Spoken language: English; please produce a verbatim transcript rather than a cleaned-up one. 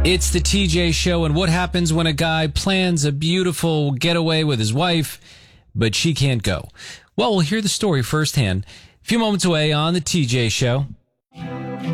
It's the T J Show, and what happens when a guy plans a beautiful getaway with his wife, but she can't go? Well, we'll hear the story firsthand a few moments away on the T J Show.